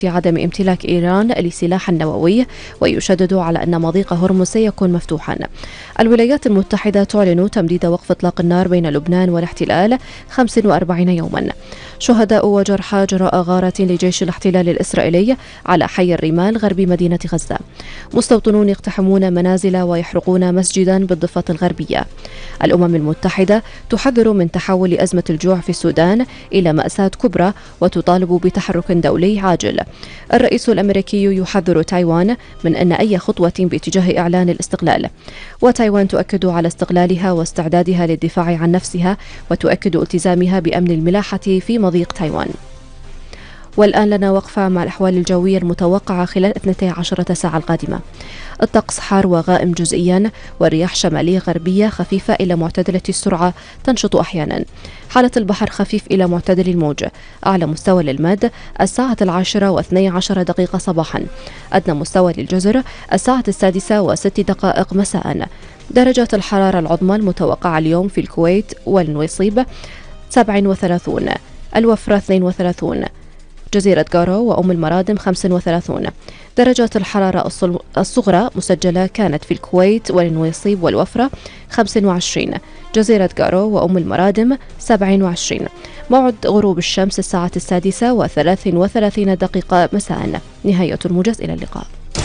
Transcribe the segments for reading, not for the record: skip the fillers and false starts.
في عدم امتلاك إيران لسلاح نووي، ويشدد على أن مضيق هرمز سيكون مفتوحا. الولايات المتحدة تعلن تمديد وقف إطلاق النار بين لبنان والاحتلال 45 يوما. شهداء وجرحى جراء غارة لجيش الاحتلال الإسرائيلي على حي الرمال غرب مدينة غزة. مستوطنون يقتحمون منازل ويحرقون مسجدا بالضفة الغربية. الأمم المتحدة تحذر من تحول أزمة الجوع في السودان إلى مأساة كبرى، وتطالب بتحرك دولي عاجل. الرئيس الأمريكي يحذر تايوان من أن أي خطوة باتجاه إعلان الاستقلال، وتايوان تؤكد على استقلالها واستعدادها للدفاع عن نفسها، وتؤكد التزامها بأمن الملاحة في مضيق تايوان. والآن لنا وقفة مع الأحوال الجوية المتوقعة خلال 12 ساعة القادمة. الطقس حار وغائم جزئيا، والرياح شمالية غربية خفيفة إلى معتدلة السرعة تنشط أحيانا. حالة البحر خفيف إلى معتدل الموج. أعلى مستوى للمد 12:12 صباحا. أدنى مستوى للجزر 6:06 مساء. درجات الحرارة العظمى المتوقعة اليوم في الكويت والنويصيب 37، الوفرة 32، جزيرة جارو وأم المرادم 35. درجات الحرارة الصغرى مسجلة كانت في الكويت والنويصيب والوفرة 25، جزيرة جارو وأم المرادم 27. موعد غروب الشمس 6:33 مساء. نهاية الموجز، إلى اللقاء.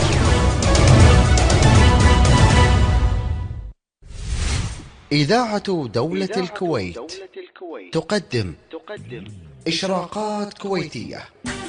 إذاعة دولة الكويت تقدم إشراقات كويتية.